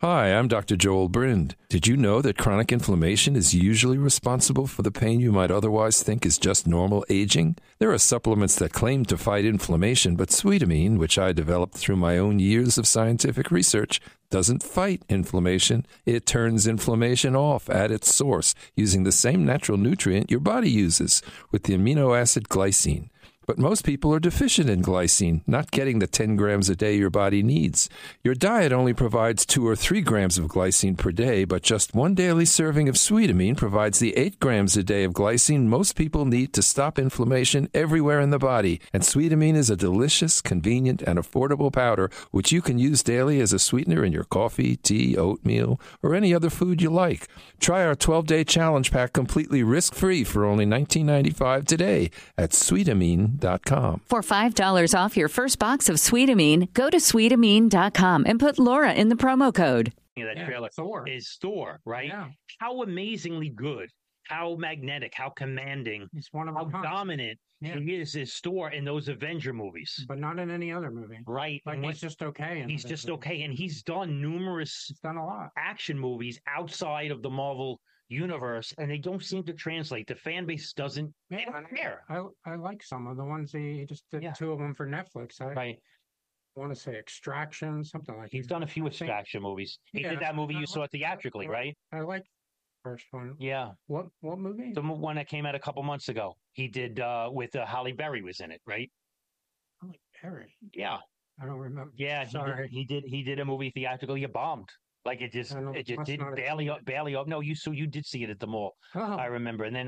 Hi, I'm Dr. Joel Brind. Did you know that chronic inflammation is usually responsible for the pain you might otherwise think is just normal aging? There are supplements that claim to fight inflammation, but Sweetamine, which I developed through my own years of scientific research, doesn't fight inflammation. It turns inflammation off at its source using the same natural nutrient your body uses, with the amino acid glycine. But most people are deficient in glycine, not getting the 10 grams a day your body needs. Your diet only provides 2 or 3 grams of glycine per day, but just one daily serving of Sweetamine provides the 8 grams a day of glycine most people need to stop inflammation everywhere in the body. And Sweetamine is a delicious, convenient, and affordable powder which you can use daily as a sweetener in your coffee, tea, oatmeal, or any other food you like. Try our 12-day challenge pack completely risk-free for only $19.95 today at Sweetamine.com. For $5 off your first box of Sweetamine, go to Sweetamine.com and put Laura in the promo code. That trailer is Thor, right? Yeah. How amazingly good, how magnetic, how commanding, He's one of how a kind. dominant he is Thor in those Avenger movies. But not in any other movie. Right. Like And he's just okay. he's just okay. And he's done numerous He's done a lot. action movies outside of the Marvel universe, and they don't seem to translate. The fan base doesn't they don't care. I like some of the ones he just did 2 of them for Netflix. I want to say Extraction, something like that. He's done a few Extraction movies. He did that movie you saw theatrically, right? I like the first one. Yeah. What movie? The one that came out a couple months ago. He did with Halle Berry was in it, right? Halle Berry. Yeah. I don't remember. Yeah, Sorry. he did a movie theatrically. You bombed. Like it just did barely up. No, you did see it at the mall. Oh. I remember. And then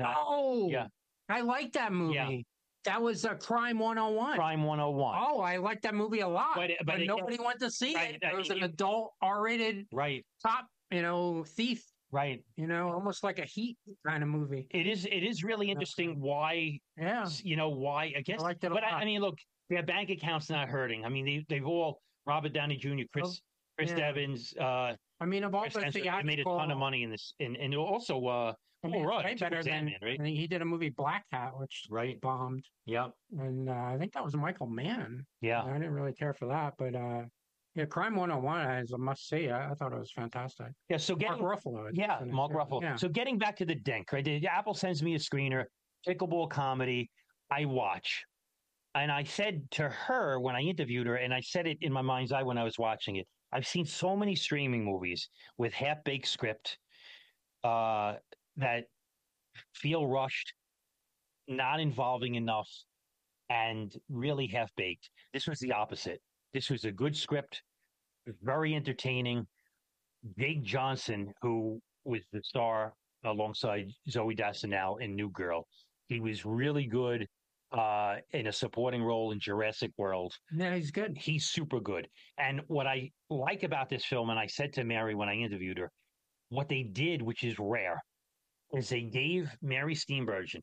I like that movie. Yeah. That was Crime 101. Crime 101. Oh, I like that movie a lot. But nobody went to see right, it. It was an adult R-rated top, thief. Right. Almost like a Heat kind of movie. It is really interesting why why I guess I liked it a but lot. I mean look, their bank account's not hurting. I mean they've all Robert Downey Jr., Chris Evans, I mean, of all the theatrical, they made a ton of money in this, and also Paul Rudd, way better than right? He did a movie Black Hat, which bombed. Yep. And I think that was Michael Mann. Yeah. I didn't really care for that, but Crime 101 is a must see. I thought it was fantastic. Yeah. So Mark Ruffalo. Mark Ruffalo. Yeah. So getting back to the Dink, right? Apple sends me a screener, pickleball comedy. I watch. And I said to her when I interviewed her, and I said it in my mind's eye when I was watching it, I've seen so many streaming movies with half-baked script that feel rushed, not involving enough, and really half-baked. This was the opposite. This was a good script, very entertaining. Jake Johnson, who was the star alongside Zoe Deschanel in New Girl, he was really good in a supporting role in Jurassic World. Yeah, he's good. He's super good. And what I like about this film, and I said to Mary when I interviewed her, what they did, which is rare, is they gave Mary Steenburgen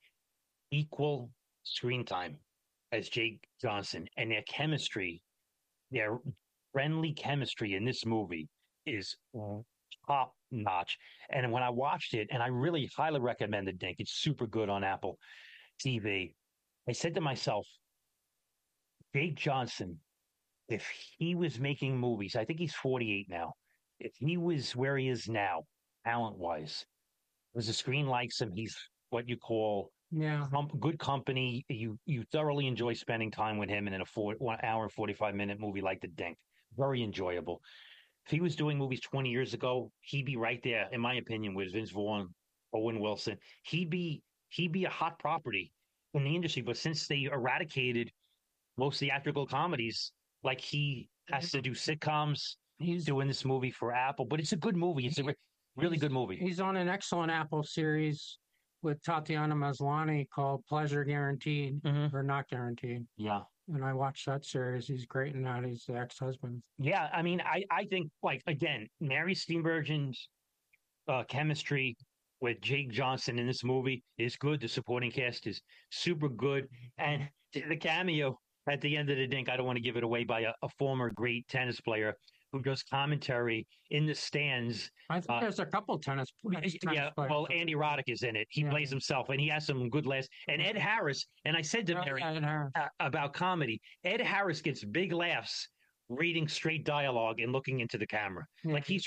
equal screen time as Jake Johnson, and their chemistry, their friendly chemistry in this movie is top notch. And when I watched it, and I really highly recommend the Dink, it's super good on Apple TV. I said to myself, Jake Johnson, if he was making movies, I think he's 48 now. If he was where he is now, talent-wise, there's a screen likes him. He's what you call good company. You thoroughly enjoy spending time with him, and in a 1 hour and 45-minute movie like The Dink, very enjoyable. If he was doing movies 20 years ago, he'd be right there, in my opinion, with Vince Vaughn, Owen Wilson. He'd be a hot property in the industry, but since they eradicated most theatrical comedies, like he has to do sitcoms. He's doing this movie for Apple, but it's a good movie. It's a really good movie. He's on an excellent Apple series with Tatiana Maslany called Pleasure Guaranteed or Not Guaranteed. Yeah. And I watched that series. He's great in that. He's the ex-husband. Yeah. I mean, I think, like, again, Mary Steenburgen's chemistry with Jake Johnson in this movie is good. The supporting cast is super good. And the cameo at the end of the Dink, I don't want to give it away, by a former great tennis player who does commentary in the stands. I think there's a couple tennis players. Well, Andy Roddick is in it. He plays himself, and he has some good laughs. And Ed Harris, and I said to Mary about comedy, Ed Harris gets big laughs reading straight dialogue and looking into the camera. Like he's